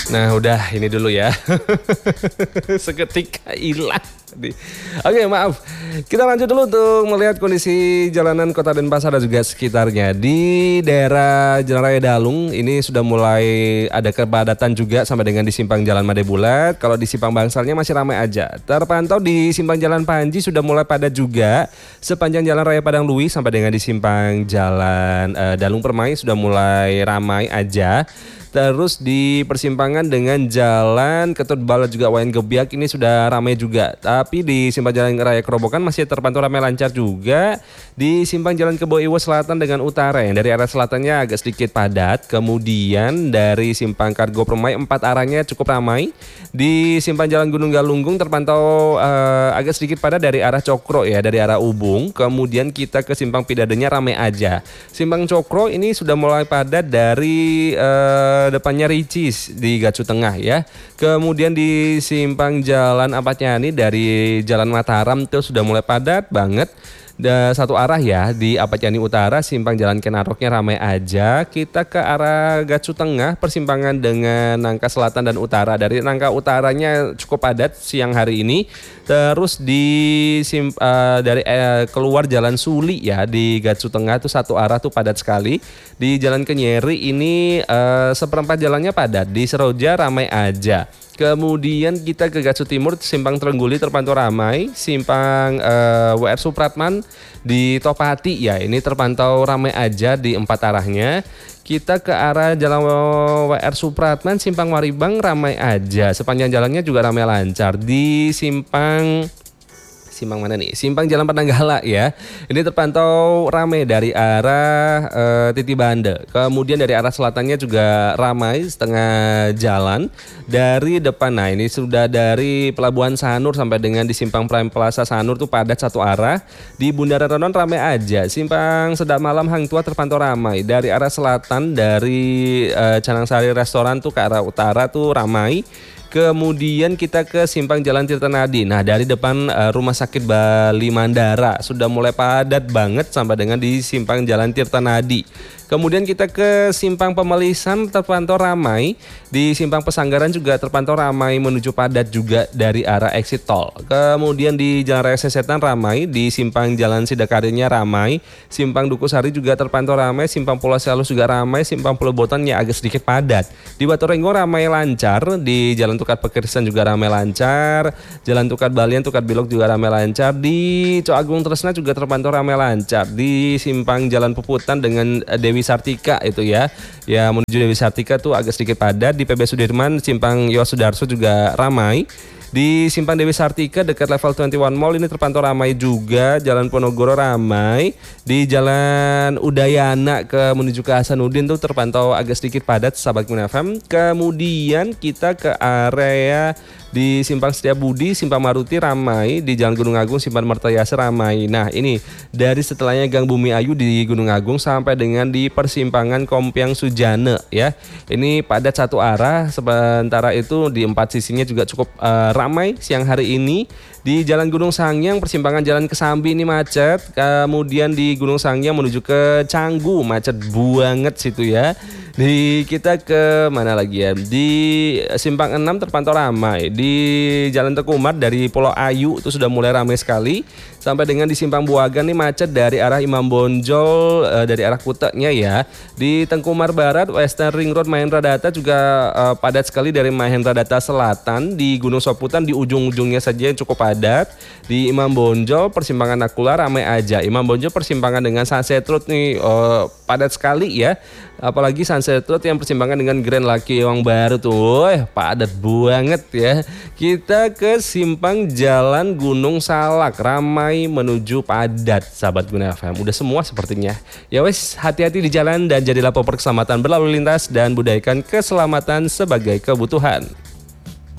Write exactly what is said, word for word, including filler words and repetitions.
Nah udah ini dulu ya. Seketika hilang. Oke maaf. Kita lanjut dulu untuk melihat kondisi jalanan Kota Denpasar dan juga sekitarnya. Di daerah Jalan Raya Dalung ini sudah mulai ada kepadatan juga sama dengan di simpang Jalan Made Bulat. Kalau di simpang Bangsalnya masih ramai aja. Terpantau di simpang Jalan Panji sudah mulai padat juga. Sepanjang Jalan Raya Padang Luis sampai dengan di simpang Jalan uh, Dalung Permai sudah mulai ramai aja. Terus di persimpangan dengan Jalan Ketut Balat juga Wayan Gebiak ini sudah ramai juga. Tapi di simpang Jalan Raya Kerobokan masih terpantau ramai lancar juga. Di simpang Jalan Kebo Iwo Selatan dengan Utara yang dari arah selatannya agak sedikit padat. Kemudian dari simpang Kargo Permai empat arahnya cukup ramai. Di simpang Jalan Gunung Galunggung terpantau uh, agak sedikit padat dari arah Cokro ya, dari arah Ubung. Kemudian kita ke simpang Pidadenya ramai aja. Simpang Cokro ini sudah mulai padat dari uh, depannya Ricis di Gatsu Tengah ya. Kemudian di simpang Jalan Apatnyani dari Jalan Mataram itu sudah mulai padat banget. Da, satu arah ya di Apatnyani Utara, simpang Jalan Kenaroknya ramai aja. Kita ke arah Gatsu Tengah, persimpangan dengan Nangka Selatan dan Utara. Dari Nangka Utaranya cukup padat siang hari ini. Terus di sim, uh, dari uh, keluar Jalan Suli ya di Gatsu Tengah itu satu arah tuh padat sekali. Di Jalan Kenyeri ini uh, seperempat jalannya padat. Di Seroja ramai aja. Kemudian kita ke Gatsu Timur, simpang Trengguli terpantau ramai, simpang uh, W R Supratman di Topati ya ini terpantau ramai aja di empat arahnya. Kita ke arah Jalan W R Supratman, simpang Waribang ramai aja, sepanjang jalannya juga ramai lancar. Di simpang Simpang mana nih? Simpang Jalan Penanggala ya. Ini terpantau ramai dari arah uh, Titi Bande. Kemudian dari arah selatannya juga ramai setengah jalan. Dari depan, nah ini sudah dari Pelabuhan Sanur sampai dengan di Simpang Prime Plaza Sanur tuh padat satu arah. Di Bundaran Renon ramai aja. Simpang Sedap Malam Hang Tua terpantau ramai. Dari arah selatan dari uh, Canang Sari Restoran tuh ke arah utara tuh ramai. Kemudian kita ke simpang Jalan Tirta Nadi. Nah dari depan uh, Rumah Sakit Bali Mandara sudah mulai padat banget sampai dengan di simpang Jalan Tirta Nadi. Kemudian kita ke simpang Pemelisan terpantau ramai. Di simpang Pesanggaran juga terpantau ramai menuju padat juga dari arah exit tol. Kemudian di Jalan Raya Sesetan ramai. Di simpang Jalan Sidakarinya ramai. Simpang Dukusari juga terpantau ramai. Simpang Pulau Sialus juga ramai. Simpang Pulau Botan ya agak sedikit padat. Di Batu Renggo ramai lancar. Di Jalan Tukat Pekirisan juga ramai lancar. Jalan Tukat Balian, Tukat Bilok juga ramai lancar. Di Coagung Tresna juga terpantau ramai lancar. Di simpang Jalan Puputan dengan Dewi Sartika itu ya. Ya menuju Dewi Sartika tuh agak sedikit padat. Di P B Sudirman, simpang Yosudarso juga ramai. Di simpang Dewi Sartika dekat level dua puluh satu Mall ini terpantau ramai juga. Jalan Ponorogo ramai. Di Jalan Udayana ke menuju ke Hasanuddin tuh terpantau agak sedikit padat sahabat Min F M. Kemudian kita ke area di simpang Setiabudi, simpang Maruti ramai. Di Jalan Gunung Agung, simpang Mertayasa ramai. Nah ini dari setelahnya Gang Bumi Ayu di Gunung Agung sampai dengan di persimpangan Kompiang Sujana ya. Ini padat satu arah. Sementara itu di empat sisinya juga cukup uh, ramai siang hari ini. Di Jalan Gunung Sangyang, persimpangan Jalan Kesambi ini macet. Kemudian di Gunung Sangyang menuju ke Canggu macet banget situ ya. Di kita ke mana lagi ya? Di simpang enam terpantau ramai. Di Jalan Tekumar dari Pulau Ayu itu sudah mulai ramai sekali. Sampai dengan di simpang Buagan nih macet dari arah Imam Bonjol uh, dari arah Kuteknya ya. Di Tengkumar Barat, Western Ring Road Mahendra Data juga uh, padat sekali dari Mahendra Data Selatan. Di Gunung Soputan di ujung-ujungnya saja yang cukup padat. Di Imam Bonjol persimpangan Nakula ramai aja. Imam Bonjol persimpangan dengan Sunset Road nih uh, padat sekali ya. Apalagi Sunset Road yang persimpangan dengan Grand Laki yang baru tuh eh, padat banget ya. Kita ke simpang Jalan Gunung Salak ramai menuju padat sahabat Guna F M. Udah semua sepertinya. Ya wes, hati-hati di jalan dan jadilah popor keselamatan berlalu lintas dan budayakan keselamatan sebagai kebutuhan.